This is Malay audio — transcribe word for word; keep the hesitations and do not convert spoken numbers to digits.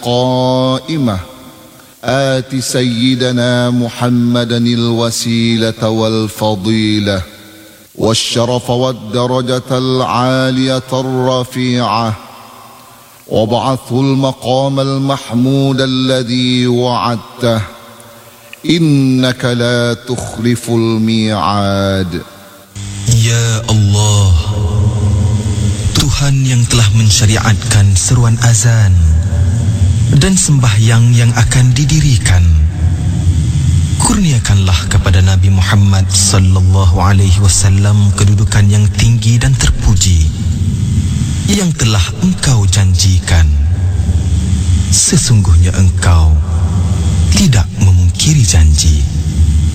قائمة آت سيدنا محمدا الوسيلة والفضيلة والشرف والدرجة العالية الرفيعة وابعثه المقام المحمود الذي وعدته إنك لا تخلف الميعاد. Ya Allah, Tuhan yang telah mensyariatkan seruan azan dan sembahyang yang akan didirikan, kurniakanlah kepada Nabi Muhammad sallallahu alaihi wasallam kedudukan yang tinggi dan terpuji yang telah Engkau janjikan. Sesungguhnya Engkau tidak memungkiri janji.